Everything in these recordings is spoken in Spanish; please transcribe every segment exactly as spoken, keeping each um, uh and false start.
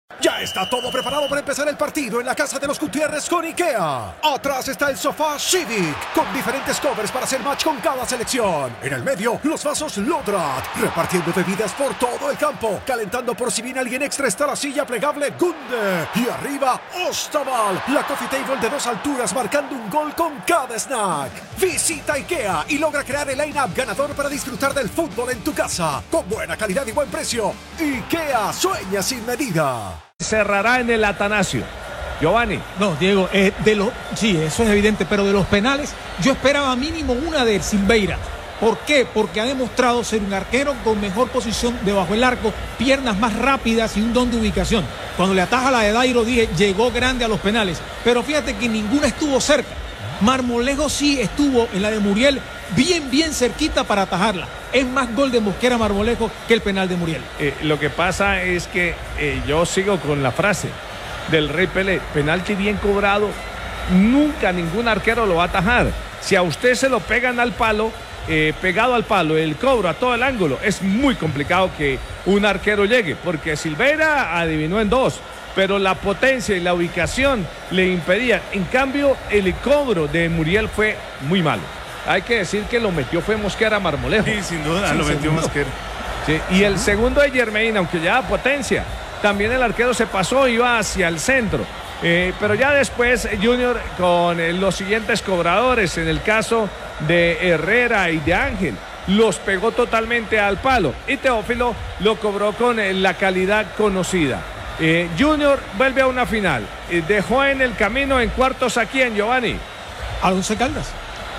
Ya está todo preparado para empezar el partido en la casa de los Gutiérrez con IKEA. Atrás está el sofá Civic, con diferentes covers para hacer match con cada selección. En el medio, los vasos Lodrat, repartiendo bebidas por todo el campo. Calentando por si viene alguien extra está la silla plegable Gunde. Y arriba, Ostaval, la coffee table de dos alturas marcando un gol con cada snack. Visita IKEA y logra crear el line-up ganador para disfrutar del fútbol en tu casa. Con buena calidad y buen precio. IKEA sueña sin medida. Cerrará en el Atanasio. Giovanni. No, Diego, eh, de los, sí, eso es evidente, pero de los penales yo esperaba mínimo una de Silveira. ¿Por qué? Porque ha demostrado ser un arquero con mejor posición debajo del arco, piernas más rápidas y un don de ubicación. Cuando le ataja la de Dairo dije, llegó grande a los penales, pero fíjate que ninguna estuvo cerca. Marmolejo sí estuvo en la de Muriel bien, bien cerquita para atajarla. Es más gol de Mosquera Marmolejo que el penal de Muriel. Eh, lo que pasa es que eh, yo sigo con la frase del Rey Pelé, penalti bien cobrado, nunca ningún arquero lo va a atajar. Si a usted se lo pegan al palo, eh, pegado al palo, el cobro a todo el ángulo, es muy complicado que un arquero llegue, porque Silveira adivinó en dos, pero la potencia y la ubicación le impedían. En cambio, el cobro de Muriel fue muy malo. Hay que decir que lo metió fue Mosquera Marmolejo. Sí, sin duda, sí, lo metió Mosquera. Sí, y el segundo de Germain, aunque ya da potencia, también el arquero se pasó, iba hacia el centro. Eh, pero ya después Junior con eh, los siguientes cobradores, en el caso de Herrera y de Ángel, los pegó totalmente al palo. Y Teófilo lo cobró con eh, la calidad conocida. Eh, Junior vuelve a una final. Eh, dejó en el camino en cuartos a quién, Giovanni. A Once Caldas.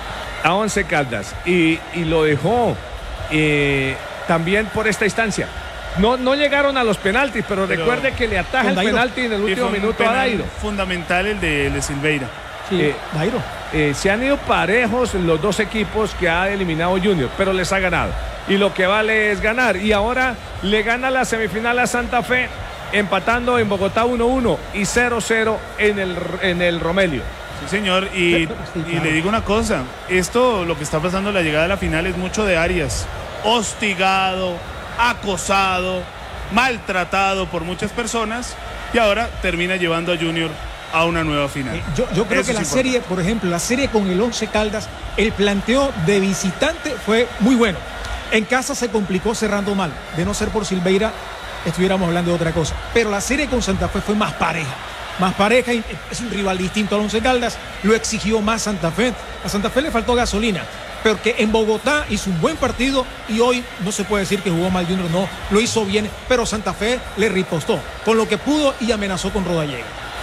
A Once Caldas. Y, y lo dejó eh, también por esta instancia. No, no llegaron a los penaltis, pero, pero recuerde que le ataja el penalti en el último minuto a Dairo. Fundamental el de, el de Silveira. Sí, eh, Dairo. Eh, se han ido parejos los dos equipos que ha eliminado Junior, pero les ha ganado. Y lo que vale es ganar. Y ahora le gana la semifinal a Santa Fe, empatando en Bogotá uno uno y cero cero en el, en el Romelio. Sí, señor, y, sí, claro. Y le digo una cosa, esto, lo que está pasando en la llegada a la final es mucho de Arias, hostigado, acosado, maltratado por muchas personas, y ahora termina llevando a Junior a una nueva final. Eh, yo, yo creo Eso que la importante. serie, por ejemplo, la serie con el Once Caldas, el planteo de visitante fue muy bueno. En casa se complicó cerrando mal, de no ser por Silveira, estuviéramos hablando de otra cosa. Pero la serie con Santa Fe fue más pareja. Más pareja, es un rival distinto al Once Caldas, lo exigió más Santa Fe. A Santa Fe le faltó gasolina, porque en Bogotá hizo un buen partido y hoy no se puede decir que jugó mal Junior, no, lo hizo bien, pero Santa Fe le ripostó con lo que pudo y amenazó con Rodallega.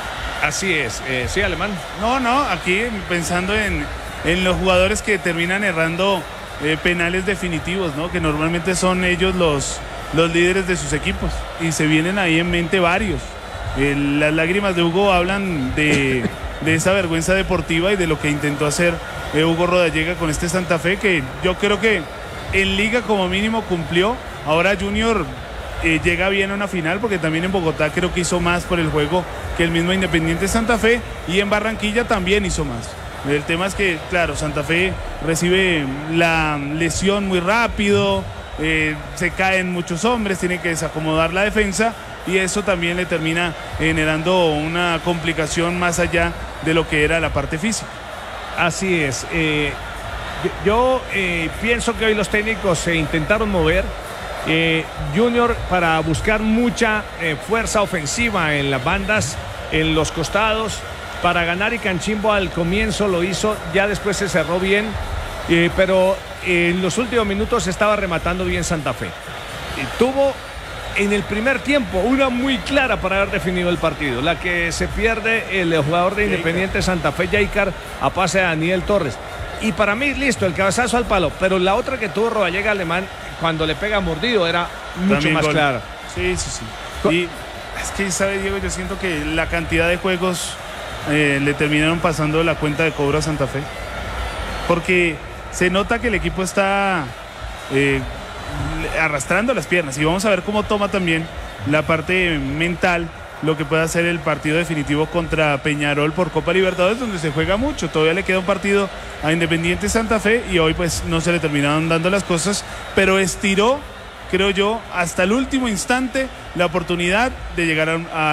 Así es, eh, sí, Alemán. No, no, aquí pensando en, en los jugadores que terminan errando eh, penales definitivos, ¿no? Que normalmente son ellos los, los líderes de sus equipos y se vienen ahí en mente varios. Eh, las lágrimas de Hugo hablan de, de esa vergüenza deportiva y de lo que intentó hacer eh, Hugo Rodallega con este Santa Fe, que yo creo que en Liga como mínimo cumplió. Ahora Junior eh, llega bien a una final, porque también en Bogotá creo que hizo más por el juego que el mismo Independiente Santa Fe, y en Barranquilla también hizo más. El tema es que, claro, Santa Fe recibe la lesión muy rápido, eh, se caen muchos hombres, tiene que desacomodar la defensa, y eso también le termina generando una complicación más allá de lo que era la parte física. Así es. Eh, yo eh, pienso que hoy los técnicos se intentaron mover. Eh, Junior para buscar mucha eh, fuerza ofensiva en las bandas, en los costados, para ganar, y Canchimbo al comienzo lo hizo, ya después se cerró bien, eh, pero eh, en los últimos minutos estaba rematando bien Santa Fe. Eh, tuvo en el primer tiempo una muy clara para haber definido el partido, la que se pierde el jugador de Independiente Santa Fe, Yaicar, a pase de Daniel Torres, y para mí listo, el cabezazo al palo, pero la otra que tuvo Rodallega, Alemán, cuando le pega mordido, era mucho También más gol. clara. Sí, sí, sí. Y es que, ¿sabe, Diego? Yo siento que la cantidad de juegos eh, le terminaron pasando la cuenta de cobro a Santa Fe, porque se nota que el equipo está eh, arrastrando las piernas, y vamos a ver cómo toma también la parte mental, lo que puede hacer el partido definitivo contra Peñarol por Copa Libertadores, donde se juega mucho. Todavía le queda un partido a Independiente Santa Fe, y hoy pues no se le terminaron dando las cosas, pero estiró, creo yo, hasta el último instante la oportunidad de llegar a, a